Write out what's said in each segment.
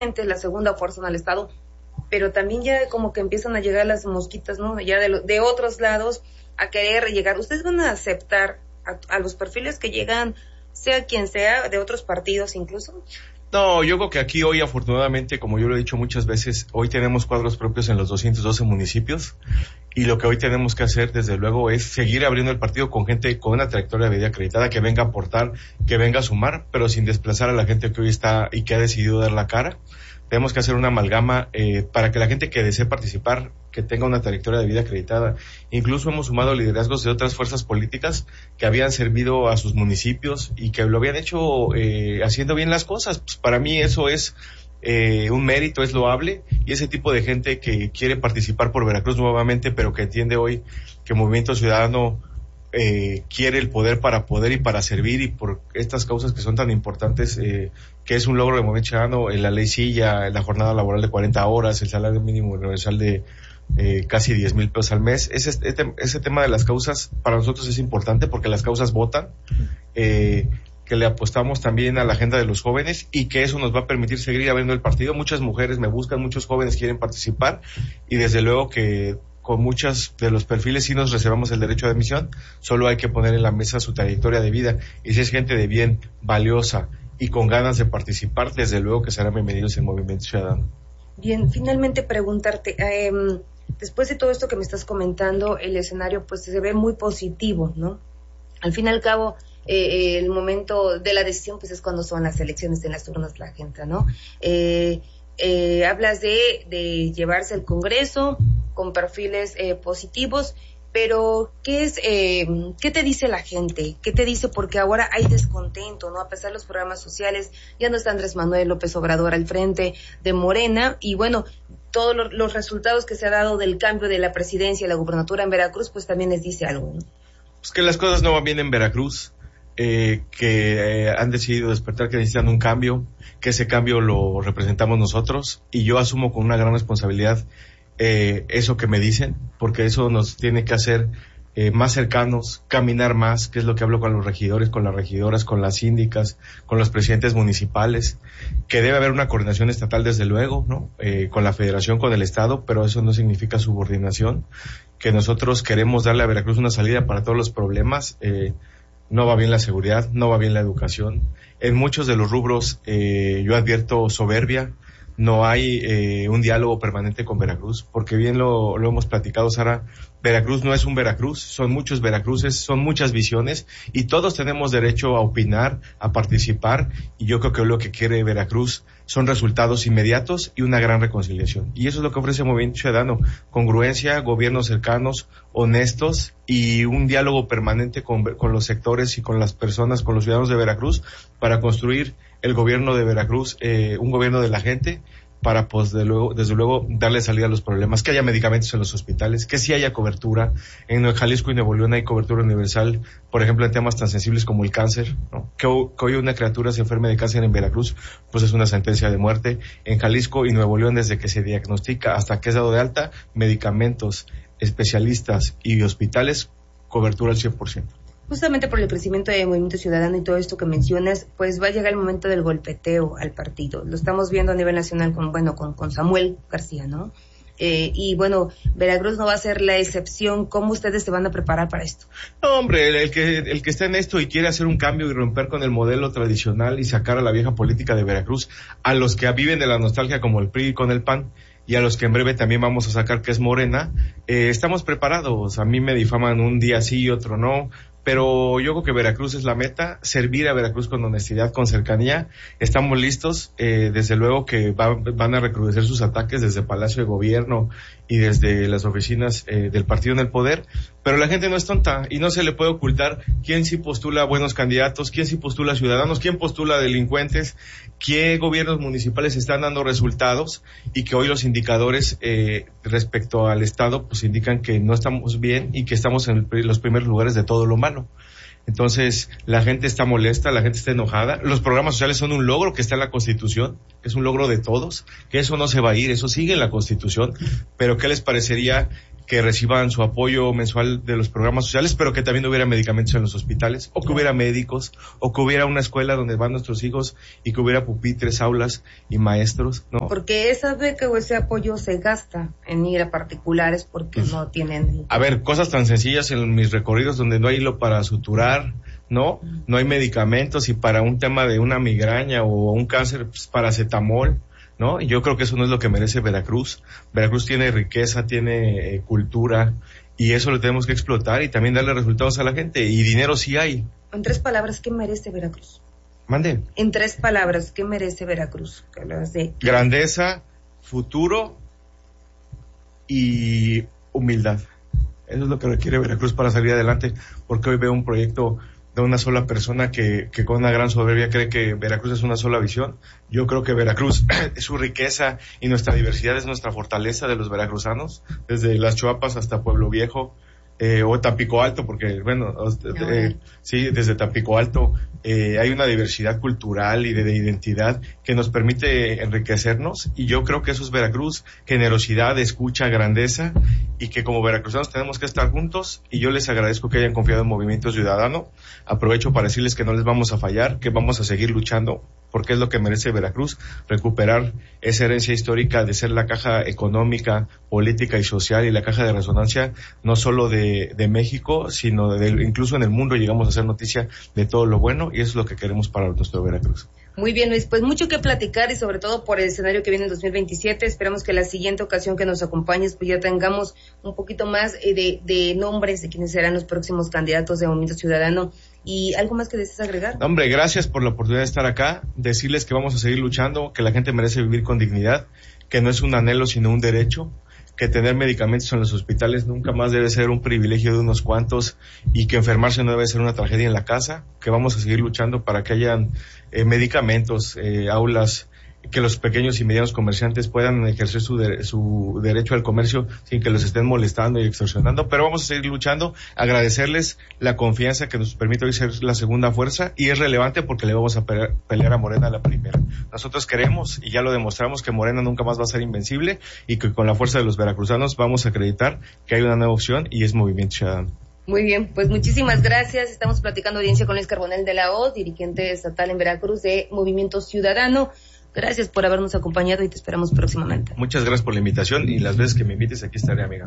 la segunda fuerza en el estado, pero también ya como que empiezan a llegar las mosquitas, ¿no? Ya de otros lados a querer llegar. ¿Ustedes van a aceptar a los perfiles que llegan, sea quien sea, de otros partidos incluso? No, yo creo que aquí hoy, afortunadamente, como yo lo he dicho muchas veces, hoy tenemos cuadros propios en los 212 municipios, y lo que hoy tenemos que hacer, desde luego, es seguir abriendo el partido con gente con una trayectoria de vida acreditada, que venga a aportar, que venga a sumar, pero sin desplazar a la gente que hoy está y que ha decidido dar la cara. Tenemos que hacer una amalgama para que la gente que desee participar, que tenga una trayectoria de vida acreditada. Incluso hemos sumado liderazgos de otras fuerzas políticas que habían servido a sus municipios y que lo habían hecho haciendo bien las cosas. Pues para mí eso es un mérito, es loable, y ese tipo de gente que quiere participar por Veracruz nuevamente, pero que entiende hoy que Movimiento Ciudadano quiere el poder para poder y para servir, y por estas causas que son tan importantes, que es un logro de Movimiento Ciudadano, la ley silla, la jornada laboral de 40 horas, el salario mínimo universal de casi 10,000 pesos al mes. Ese tema de las causas para nosotros es importante porque las causas votan, que le apostamos también a la agenda de los jóvenes, y que eso nos va a permitir seguir abriendo el partido. Muchas mujeres me buscan, muchos jóvenes quieren participar, y desde luego que con muchos de los perfiles sí nos reservamos el derecho de admisión. Solo hay que poner en la mesa su trayectoria de vida, y si es gente de bien, valiosa y con ganas de participar, desde luego que serán bienvenidos en Movimiento Ciudadano. Bien, finalmente preguntarte, después de todo esto que me estás comentando, el escenario pues se ve muy positivo, ¿no? Al fin y al cabo, el momento de la decisión pues es cuando son las elecciones, en las urnas la gente, ¿no? Hablas de llevarse el Congreso con perfiles positivos, pero ¿qué te dice la gente? ¿Qué te dice? Porque ahora hay descontento, ¿no? A pesar de los programas sociales, ya no está Andrés Manuel López Obrador al frente de Morena, y bueno, todos los resultados que se ha dado del cambio de la presidencia y la gubernatura en Veracruz, pues también les dice algo, ¿no? Pues que las cosas no van bien en Veracruz, que han decidido despertar, que necesitan un cambio, que ese cambio lo representamos nosotros, y yo asumo con una gran responsabilidad eso que me dicen, porque eso nos tiene que hacer más cercanos, caminar más, que es lo que hablo con los regidores, con las regidoras, con las síndicas, con los presidentes municipales, que debe haber una coordinación estatal desde luego, ¿no? Con la federación, con el estado, pero eso no significa subordinación, que nosotros queremos darle a Veracruz una salida para todos los problemas. No va bien la seguridad, no va bien la educación. En muchos de los rubros yo advierto soberbia. No hay un diálogo permanente con Veracruz, porque bien lo hemos platicado, Sara. Veracruz no es un Veracruz, son muchos Veracruces, son muchas visiones, y todos tenemos derecho a opinar, a participar, y yo creo que lo que quiere Veracruz son resultados inmediatos y una gran reconciliación. Y eso es lo que ofrece Movimiento Ciudadano: congruencia, gobiernos cercanos, honestos, y un diálogo permanente con los sectores y con las personas, con los ciudadanos de Veracruz, para construir el gobierno de Veracruz, un gobierno de la gente, para pues desde luego darle salida a los problemas, que haya medicamentos en los hospitales, que sí haya cobertura. En Jalisco y Nuevo León hay cobertura universal, por ejemplo, en temas tan sensibles como el cáncer, ¿no? Que hoy una criatura se enferme de cáncer en Veracruz, pues es una sentencia de muerte. En Jalisco y Nuevo León, desde que se diagnostica hasta que es dado de alta, medicamentos, especialistas y hospitales, cobertura al 100%. Justamente por el crecimiento de Movimiento Ciudadano y todo esto que mencionas, pues va a llegar el momento del golpeteo al partido. Lo estamos viendo a nivel nacional con Samuel García, ¿no? Y bueno, Veracruz no va a ser la excepción. ¿Cómo ustedes se van a preparar para esto? No, hombre, el que está en esto y quiere hacer un cambio y romper con el modelo tradicional y sacar a la vieja política de Veracruz, a los que viven de la nostalgia como el PRI con el PAN, y a los que en breve también vamos a sacar, que es Morena, estamos preparados. A mí me difaman un día sí y otro no, pero yo creo que Veracruz es la meta, servir a Veracruz con honestidad, con cercanía. Estamos listos, desde luego que van a recrudecer sus ataques desde Palacio de Gobierno y desde las oficinas del partido en el poder, pero la gente no es tonta y no se le puede ocultar quién sí postula buenos candidatos, quién sí postula ciudadanos, quién postula delincuentes, qué gobiernos municipales están dando resultados, y que hoy los indicadores respecto al Estado pues indican que no estamos bien y que estamos en los primeros lugares de todo lo malo. Entonces, la gente está molesta, la gente está enojada. Los programas sociales son un logro que está en la Constitución, es un logro de todos, que eso no se va a ir, eso sigue en la Constitución. Pero ¿qué les parecería que reciban su apoyo mensual de los programas sociales, pero que también hubiera medicamentos en los hospitales, o que hubiera médicos, o que hubiera una escuela donde van nuestros hijos y que hubiera pupitres, aulas y maestros, ¿no? Porque esa beca o ese apoyo se gasta en ir a particulares porque no tienen... A ver, cosas tan sencillas en mis recorridos donde no hay hilo para suturar, ¿no? No hay medicamentos, y para un tema de una migraña o un cáncer, pues, paracetamol, ¿no? Y yo creo que eso no es lo que merece Veracruz. Veracruz tiene riqueza, tiene cultura, y eso lo tenemos que explotar y también darle resultados a la gente, y dinero sí hay. En 3 palabras, ¿qué merece Veracruz? Mande. En 3 palabras, ¿qué merece Veracruz? Que hablas de grandeza, futuro y humildad. Eso es lo que requiere Veracruz para salir adelante, porque hoy veo un proyecto de una sola persona que con una gran soberbia cree que Veracruz es una sola visión. Yo creo que Veracruz es su riqueza y nuestra diversidad es nuestra fortaleza de los veracruzanos, desde las Chuapas hasta Pueblo Viejo, o Tampico Alto, porque bueno, sí, desde Tampico Alto hay una diversidad cultural y de identidad que nos permite enriquecernos, y yo creo que eso es Veracruz: generosidad, escucha, grandeza, y que como veracruzanos tenemos que estar juntos, y yo les agradezco que hayan confiado en Movimiento Ciudadano. Aprovecho para decirles que no les vamos a fallar, que vamos a seguir luchando, porque es lo que merece Veracruz: recuperar esa herencia histórica de ser la caja económica, política y social, y la caja de resonancia no solo de México, sino incluso en el mundo llegamos a ser noticia de todo lo bueno, y eso es lo que queremos para nuestro Veracruz. Muy bien, Luis, pues mucho que platicar, y sobre todo por el escenario que viene en 2027. Esperamos que la siguiente ocasión que nos acompañes pues ya tengamos un poquito más de nombres de quienes serán los próximos candidatos de Movimiento Ciudadano. ¿Y algo más que desees agregar? Hombre, gracias por la oportunidad de estar acá, decirles que vamos a seguir luchando, que la gente merece vivir con dignidad, que no es un anhelo sino un derecho, que tener medicamentos en los hospitales nunca más debe ser un privilegio de unos cuantos, y que enfermarse no debe ser una tragedia en la casa, que vamos a seguir luchando para que hayan medicamentos, aulas, que los pequeños y medianos comerciantes puedan ejercer su derecho al comercio sin que los estén molestando y extorsionando. Pero vamos a seguir luchando, agradecerles la confianza que nos permite hoy ser la segunda fuerza, y es relevante porque le vamos a pelear a Morena a la primera. Nosotros queremos, y ya lo demostramos, que Morena nunca más va a ser invencible, y que con la fuerza de los veracruzanos vamos a acreditar que hay una nueva opción, y es Movimiento Ciudadano. Muy bien, pues muchísimas gracias. Estamos platicando audiencia con Luis Carbonell de la O, dirigente estatal en Veracruz de Movimiento Ciudadano. Gracias por habernos acompañado y te esperamos próximamente. Muchas gracias por la invitación, y las veces que me invites aquí estaré, amiga.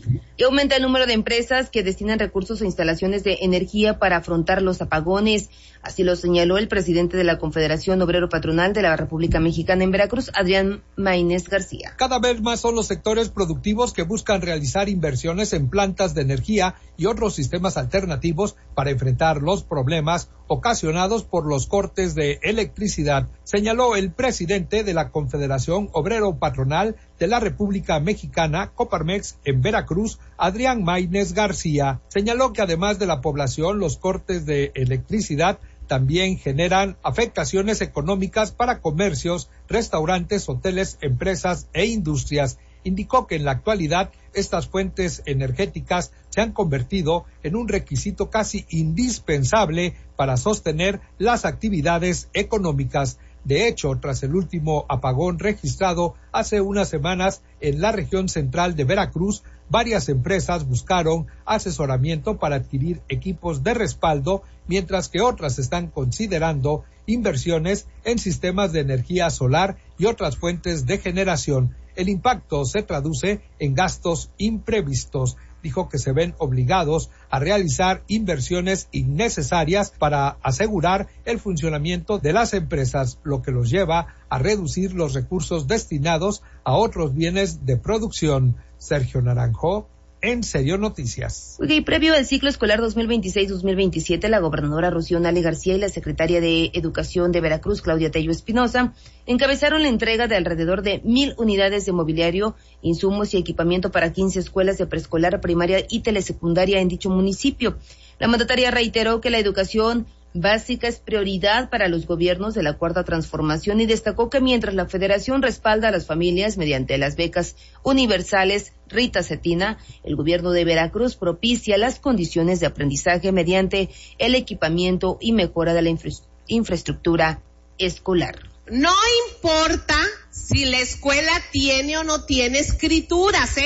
Y aumenta el número de empresas que destinan recursos a instalaciones de energía para afrontar los apagones. Así lo señaló el presidente de la Confederación Obrero Patronal de la República Mexicana en Veracruz, Adrián Maínez García. Cada vez más son los sectores productivos que buscan realizar inversiones en plantas de energía y otros sistemas alternativos para enfrentar los problemas ocasionados por los cortes de electricidad, señaló el presidente de la Confederación Obrero Patronal de la República Mexicana, Coparmex, en Veracruz, Adrián Maínez García. Señaló que además de la población, los cortes de electricidad también generan afectaciones económicas para comercios, restaurantes, hoteles, empresas e industrias. Indicó que en la actualidad estas fuentes energéticas se han convertido en un requisito casi indispensable para sostener las actividades económicas. De hecho, tras el último apagón registrado hace unas semanas en la región central de Veracruz, varias empresas buscaron asesoramiento para adquirir equipos de respaldo, mientras que otras están considerando inversiones en sistemas de energía solar y otras fuentes de generación. El impacto se traduce en gastos imprevistos. Dijo que se ven obligados a realizar inversiones innecesarias para asegurar el funcionamiento de las empresas, lo que los lleva a reducir los recursos destinados a otros bienes de producción. Sergio Naranjo, En Serio Noticias. Y previo al ciclo escolar 2026-2027, la gobernadora Rocío Nale García y la secretaria de Educación de Veracruz, Claudia Tello Espinosa, encabezaron la entrega de alrededor de 1,000 unidades de mobiliario, insumos y equipamiento para 15 escuelas de preescolar, primaria y telesecundaria en dicho municipio. La mandataria reiteró que la educación básica es prioridad para los gobiernos de la Cuarta Transformación y destacó que mientras la Federación respalda a las familias mediante las becas universales Rita Cetina, el gobierno de Veracruz propicia las condiciones de aprendizaje mediante el equipamiento y mejora de la infraestructura escolar. No importa si la escuela tiene o no tiene escrituras,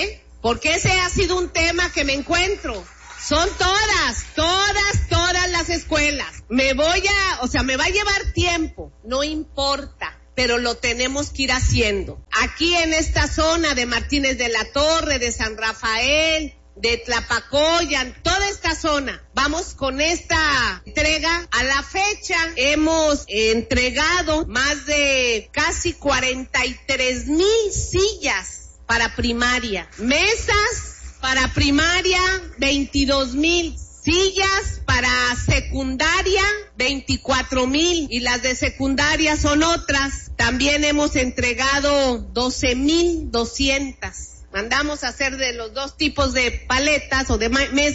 porque ese ha sido un tema que me encuentro. Son todas las escuelas. Me va a llevar tiempo, no importa, pero lo tenemos que ir haciendo. Aquí en esta zona de Martínez de la Torre, de San Rafael, de Tlapacoyan, toda esta zona, vamos con esta entrega. A la fecha hemos entregado más de casi 43,000 sillas para primaria, mesas para primaria 22,000, sillas para secundaria 24,000 y las de secundaria son otras. También hemos entregado 12,200. Mandamos a hacer de los dos tipos de paletas o de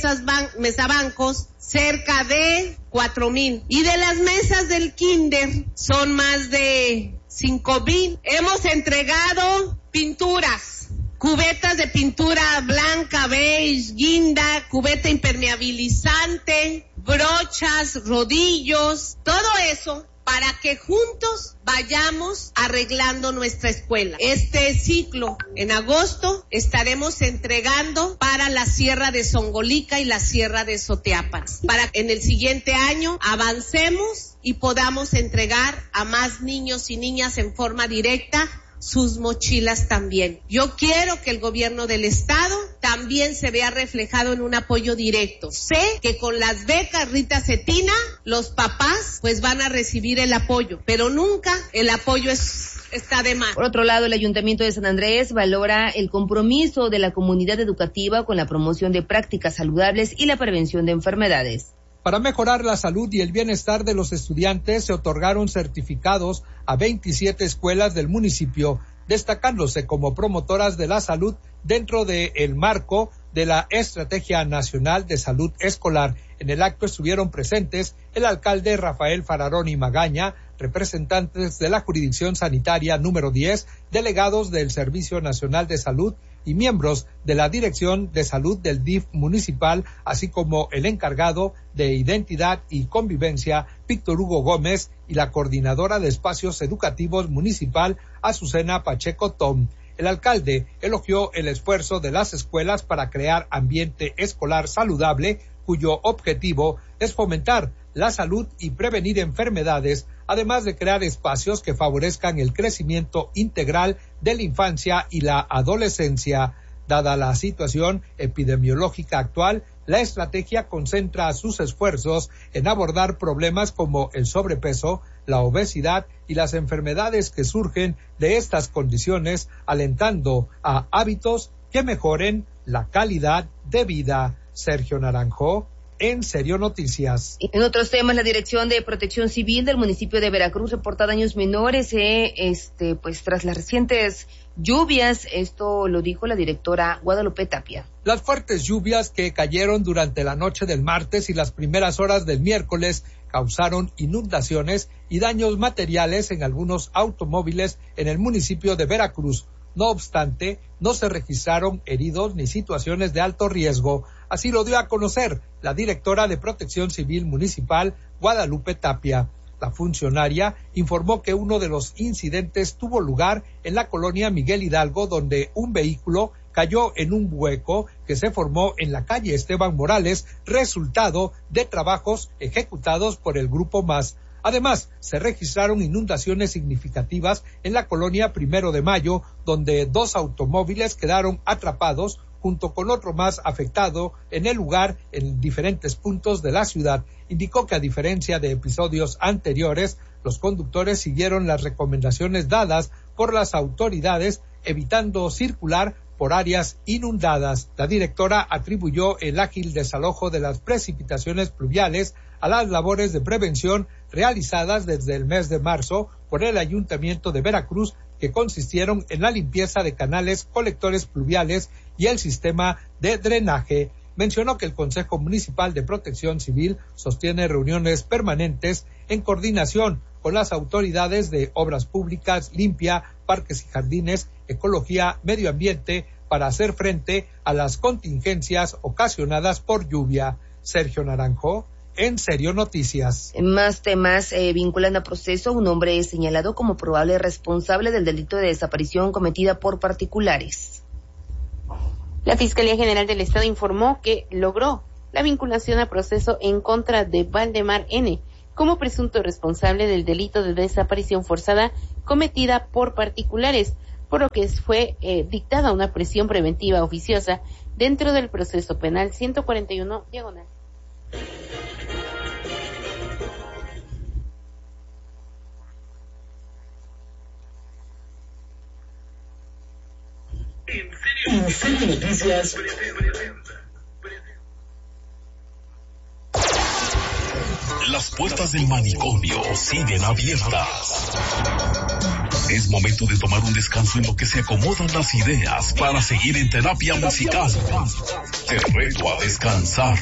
mesabancos cerca de 4,000. Y de las mesas del kinder son más de 5,000. Hemos entregado pinturas, cubetas de pintura blanca, beige, guinda, cubeta impermeabilizante, brochas, rodillos, todo eso para que juntos vayamos arreglando nuestra escuela. Este ciclo, en agosto, estaremos entregando para la Sierra de Zongolica y la Sierra de Soteáparas, para que en el siguiente año avancemos y podamos entregar a más niños y niñas en forma directa sus mochilas también. Yo quiero que el gobierno del estado también se vea reflejado en un apoyo directo. Sé que con las becas Rita Cetina, los papás pues van a recibir el apoyo, pero nunca el apoyo está de más. Por otro lado, el Ayuntamiento de San Andrés valora el compromiso de la comunidad educativa con la promoción de prácticas saludables y la prevención de enfermedades. Para mejorar la salud y el bienestar de los estudiantes, se otorgaron certificados a 27 escuelas del municipio, destacándose como promotoras de la salud dentro del marco de la Estrategia Nacional de Salud Escolar. En el acto estuvieron presentes el alcalde Rafael Fararoni Magaña, representantes de la Jurisdicción Sanitaria número 10, delegados del Servicio Nacional de Salud y miembros de la Dirección de Salud del DIF municipal, así como el encargado de Identidad y Convivencia, Víctor Hugo Gómez, y la coordinadora de Espacios Educativos Municipal, Azucena Pacheco Tom. El alcalde elogió el esfuerzo de las escuelas para crear ambiente escolar saludable, cuyo objetivo es fomentar la salud y prevenir enfermedades, además de crear espacios que favorezcan el crecimiento integral de la infancia y la adolescencia. Dada la situación epidemiológica actual, la estrategia concentra sus esfuerzos en abordar problemas como el sobrepeso, la obesidad y las enfermedades que surgen de estas condiciones, alentando a hábitos que mejoren la calidad de vida. Sergio Naranjo, En Serio Noticias. En otros temas, la Dirección de Protección Civil del municipio de Veracruz reporta daños menores, pues tras las recientes lluvias. Esto lo dijo la directora Guadalupe Tapia. Las fuertes lluvias que cayeron durante la noche del martes y las primeras horas del miércoles causaron inundaciones y daños materiales en algunos automóviles en el municipio de Veracruz. No obstante, no se registraron heridos ni situaciones de alto riesgo. Así lo dio a conocer la directora de Protección Civil Municipal, Guadalupe Tapia. La funcionaria informó que uno de los incidentes tuvo lugar en la colonia Miguel Hidalgo, donde un vehículo cayó en un hueco que se formó en la calle Esteban Morales, resultado de trabajos ejecutados por el Grupo Más. Además, se registraron inundaciones significativas en la colonia Primero de Mayo, donde 2 automóviles quedaron atrapados junto con otro más afectado en el lugar en diferentes puntos de la ciudad. Indicó que a diferencia de episodios anteriores, los conductores siguieron las recomendaciones dadas por las autoridades, evitando circular por áreas inundadas. La directora atribuyó el ágil desalojo de las precipitaciones pluviales a las labores de prevención realizadas desde el mes de marzo por el Ayuntamiento de Veracruz, que consistieron en la limpieza de canales colectores pluviales y el sistema de drenaje. Mencionó que el Consejo Municipal de Protección Civil sostiene reuniones permanentes en coordinación con las autoridades de Obras Públicas, Limpia, Parques y Jardines, Ecología, Medio Ambiente, para hacer frente a las contingencias ocasionadas por lluvia. Sergio Naranjo, En Serio Noticias. En más temas, vinculan a proceso un hombre señalado como probable responsable del delito de desaparición cometida por particulares. La Fiscalía General del Estado informó que logró la vinculación a proceso en contra de Valdemar N. como presunto responsable del delito de desaparición forzada cometida por particulares, por lo que fue dictada una prisión preventiva oficiosa dentro del proceso penal 141 diagonal. En Serio Noticias. Las puertas del manicomio siguen abiertas. Es momento de tomar un descanso en lo que se acomodan las ideas para seguir en terapia musical. Te reto a descansar.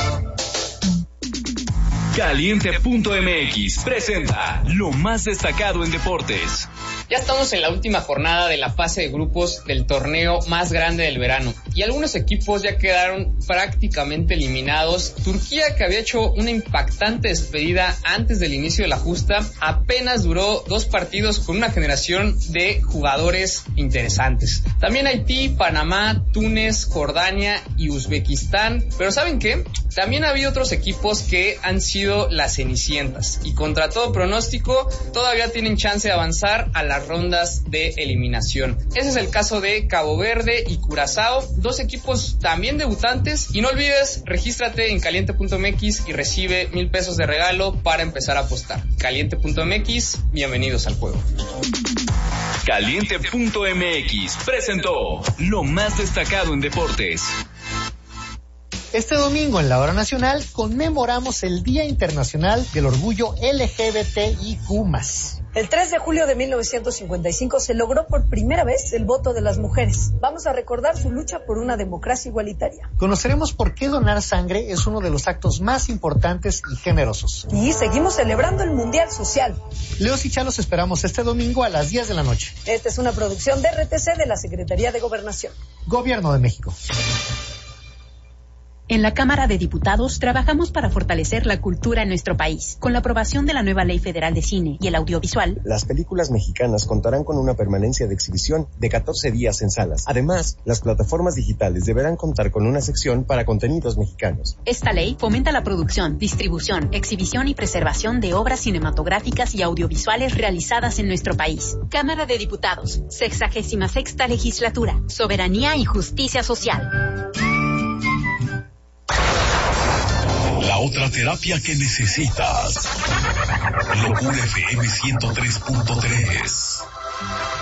Caliente.mx presenta lo más destacado en deportes. Ya estamos en la última jornada de la fase de grupos del torneo más grande del verano y algunos equipos ya quedaron prácticamente eliminados. Turquía, que había hecho una impactante despedida antes del inicio de la justa, apenas duró 2 partidos con una generación de jugadores interesantes. También Haití, Panamá, Túnez, Jordania y Uzbekistán. Pero ¿saben qué? También ha habido otros equipos que han sido las cenicientas y contra todo pronóstico todavía tienen chance de avanzar a las rondas de eliminación. Ese es el caso de Cabo Verde y Curazao, 2 equipos también debutantes. Y no olvides, regístrate en caliente.mx y recibe $1,000 de regalo para empezar a apostar. Caliente.mx, bienvenidos al juego. Caliente.mx presentó lo más destacado en deportes. Este domingo en la Hora Nacional conmemoramos el Día Internacional del Orgullo LGBTIQ+. El 3 de julio de 1955 se logró por primera vez el voto de las mujeres. Vamos a recordar su lucha por una democracia igualitaria. Conoceremos por qué donar sangre es uno de los actos más importantes y generosos. Y seguimos celebrando el Mundial Social. Leos y Chalos esperamos este domingo a las 10 de la noche. Esta es una producción de RTC de la Secretaría de Gobernación. Gobierno de México. En la Cámara de Diputados trabajamos para fortalecer la cultura en nuestro país. Con la aprobación de la nueva Ley Federal de Cine y el Audiovisual, las películas mexicanas contarán con una permanencia de exhibición de 14 días en salas. Además, las plataformas digitales deberán contar con una sección para contenidos mexicanos. Esta ley fomenta la producción, distribución, exhibición y preservación de obras cinematográficas y audiovisuales realizadas en nuestro país. Cámara de Diputados, 66ª Legislatura, Soberanía y Justicia Social. La otra terapia que necesitas. Locura FM 103.3.